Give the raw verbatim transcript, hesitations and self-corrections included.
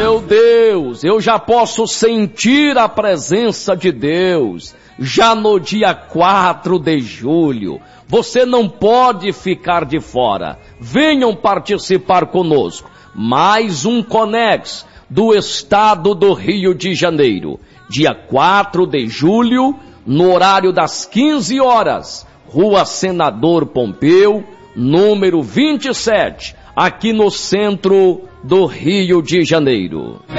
Meu Deus, eu já posso sentir a presença de Deus, já no dia quatro de julho. Você não pode ficar de fora. Venham participar conosco. Mais um Conex do estado do Rio de Janeiro. Dia quatro de julho, no horário das quinze horas. Rua Senador Pompeu, número vinte e sete, aqui no centro do Rio de Janeiro.